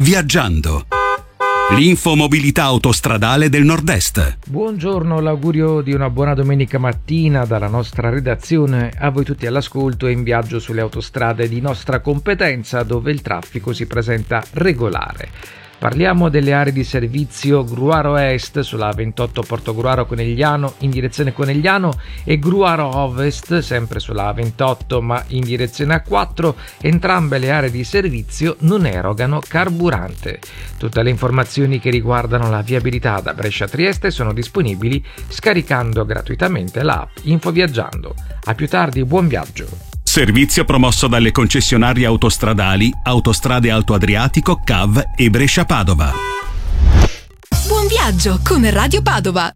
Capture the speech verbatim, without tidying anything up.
Viaggiando. L'infomobilità autostradale del Nord-Est. Buongiorno, l'augurio di una buona domenica mattina dalla nostra redazione a voi tutti all'ascolto e in viaggio sulle autostrade di nostra competenza, dove il traffico si presenta regolare. Parliamo delle aree di servizio Gruaro Est sulla A ventotto Portogruaro Conegliano in direzione Conegliano e Gruaro Ovest sempre sulla A ventotto ma in direzione A quattro. Entrambe le aree di servizio non erogano carburante. Tutte le informazioni che riguardano la viabilità da Brescia a Trieste sono disponibili scaricando gratuitamente l'app Infoviaggiando. A più tardi, buon viaggio! Servizio promosso dalle concessionarie autostradali Autostrade Alto Adriatico, C A V e Brescia Padova. Buon viaggio con Radio Padova.